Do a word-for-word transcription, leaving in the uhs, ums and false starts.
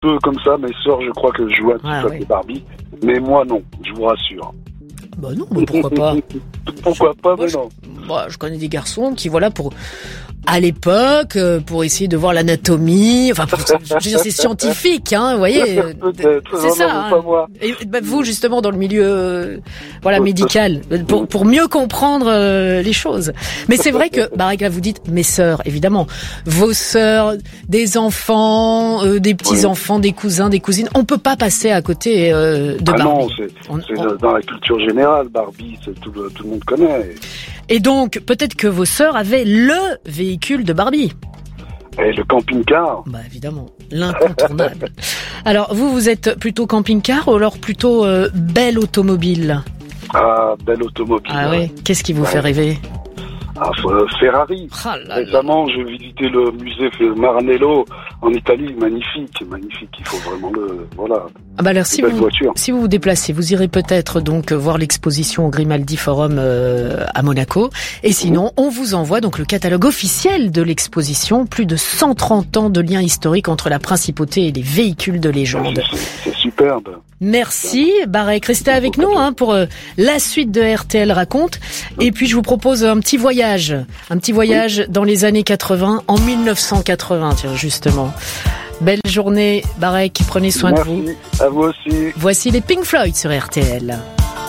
peu comme ça. Mes sœurs, je crois que je jouais un petit Ah, peu oui. avec les Barbie. Mais moi, non, je vous rassure. Bah non, mais pourquoi pas. Pourquoi pas, Moi, mais je, non. moi, je connais des garçons qui, voilà, pour à l'époque, euh, pour essayer de voir l'anatomie. Enfin, pour, je veux dire, c'est scientifique, hein, vous voyez. euh, Peut-être, C'est non, ça. non, hein. pas moi. Et bah, vous, justement, dans le milieu, euh, voilà, médical, pour pour mieux comprendre euh, les choses. Mais c'est vrai que, Barek, là, vous dites mes sœurs, évidemment, vos sœurs, des enfants, euh, des petits enfants, des cousins, des cousines. On peut pas passer à côté euh, de Ah Barbie. non, c'est On- c'est on- dans la culture générale, Barbie, c'est tout, le- tout le monde connaît. Et donc, peut-être que vos sœurs avaient le véhicule de Barbie. Et le camping-car, Bah évidemment, l'incontournable. Alors, vous, vous êtes plutôt camping-car ou alors plutôt euh, belle automobile? ah, belle automobile. Ah ouais, qu'est-ce qui vous Ouais. fait rêver? Ah, euh, Ferrari. Ah là là. Récemment, j'ai visité le musée Maranello en Italie, magnifique, magnifique. Il faut vraiment le, voilà, Ah bah alors, si belle vous, voiture. si vous vous déplacez, vous irez peut-être donc voir l'exposition au Grimaldi Forum euh, à Monaco. Et sinon, on vous envoie donc le catalogue officiel de l'exposition. Plus de cent trente ans de liens historiques entre la principauté et les véhicules de légende. C'est c'est superbe. Merci, Barek. Restez avec nous hein, pour euh, la suite de R T L Raconte. Et puis, je vous propose un petit voyage. Un petit voyage dans les années quatre-vingts, en mille neuf cent quatre-vingts, tiens, justement. Belle journée, Barek. Prenez soin de vous. Merci, à vous aussi. Voici les Pink Floyd sur R T L.